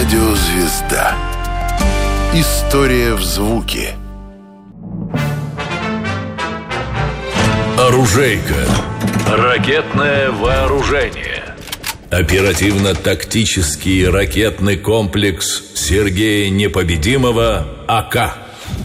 Радиозвезда. История в звуке. Оружейка. Ракетное вооружение. Оперативно-тактический ракетный комплекс Сергея Непобедимого АК.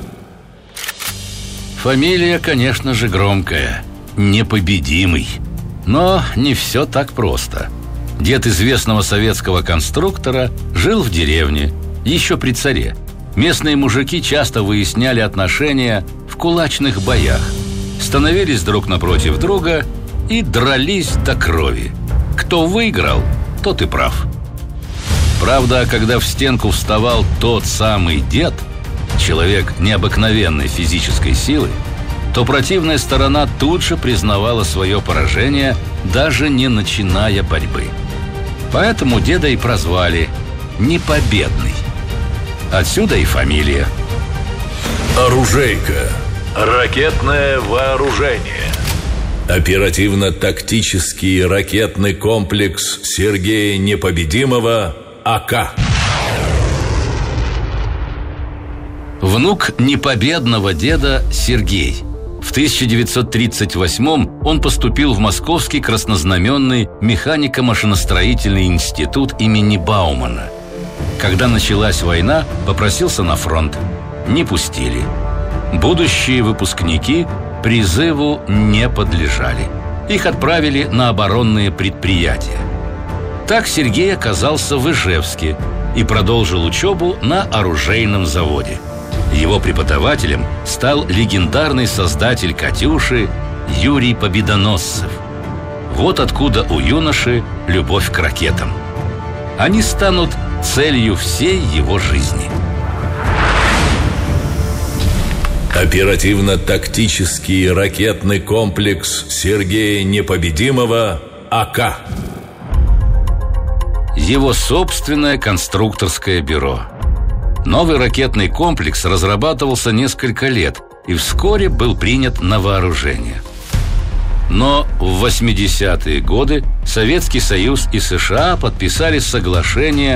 Фамилия, конечно же, громкая. Непобедимый. Но не все так просто. Дед известного советского конструктора жил в деревне, еще при царе. Местные мужики часто выясняли отношения в кулачных боях, становились друг напротив друга и дрались до крови. Кто выиграл, тот и прав. Правда, когда в стенку вставал тот самый дед, человек необыкновенной физической силы, то противная сторона тут же признавала свое поражение, даже не начиная борьбы. Поэтому деда и прозвали Непобедный. Отсюда и фамилия. Оружейка. Ракетное вооружение. Оперативно-тактический ракетный комплекс Сергея Непобедимого АК. Внук непобедного деда Сергей. В 1938-м он поступил в Московский краснознаменный механико-машиностроительный институт имени Баумана. Когда началась война, попросился на фронт. Не пустили. Будущие выпускники призыву не подлежали. Их отправили на оборонные предприятия. Так Сергей оказался в Ижевске и продолжил учебу на оружейном заводе. Его преподавателем стал легендарный создатель «Катюши» Юрий Победоносцев. Вот откуда у юноши любовь к ракетам. Они станут целью всей его жизни. Оперативно-тактический ракетный комплекс Сергея Непобедимого АК. Его собственное конструкторское бюро. Новый ракетный комплекс разрабатывался несколько лет и вскоре был принят на вооружение. Но в 80-е годы Советский Союз и США подписали соглашение